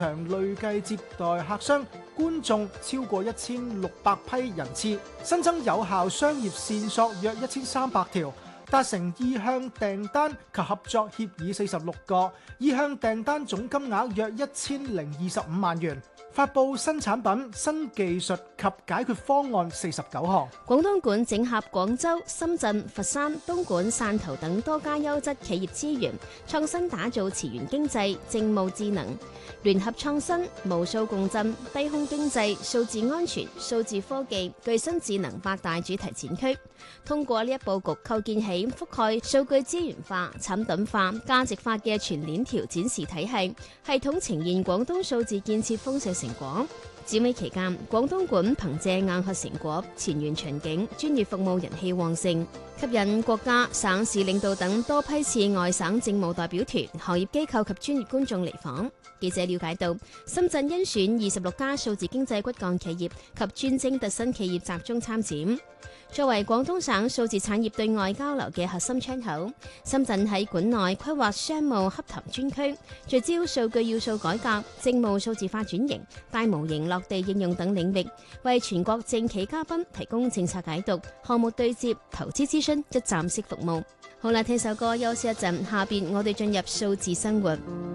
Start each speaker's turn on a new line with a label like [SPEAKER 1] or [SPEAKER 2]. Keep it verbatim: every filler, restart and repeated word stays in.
[SPEAKER 1] 場累計接待客商、觀眾超過一千六百批人次，新增有效商業線索約一千三百條，達成意向訂單及合作協議四十六個，意向訂單總金額約一千零二十五萬元。發布新產品、新技術及解決方案四十九項。
[SPEAKER 2] 廣東莞整合廣州、深圳、佛山、東莞、汕頭等多家優質企業資源，創新打造詞源經濟、政務智能、聯合創新、無數共振、低空經濟、數字安全、數字科技、具新智能八大主題展區。通過呢一佈局，構建起覆蓋數據資源化、產品化、價值化嘅全鏈條展示體系，系統呈現廣東數字建設豐碩成果。展會期間，廣東莞憑借硬核成果、前沿場景、專業服務人氣旺盛，吸引國家、省市領導等多批次外省政務代表團、行業機構及專業觀眾嚟訪。記者了解到，深圳甄選二十六家數字經濟骨幹企業及專精特新企業集中參展。作為廣東省數字產業對外交流嘅核心窗口，深圳喺管內規劃商務洽談專區，聚焦數據要素改革、政務數字化轉型、大模型落地應用等領域，為全國政企嘉賓提供政策解讀、項目對接、投資諮詢一站式服務。好啦，聽首歌休息一陣，下邊我哋進入數字生活。